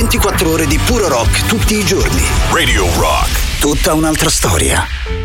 24 ore di puro rock tutti i giorni. Radio Rock. Tutta un'altra storia.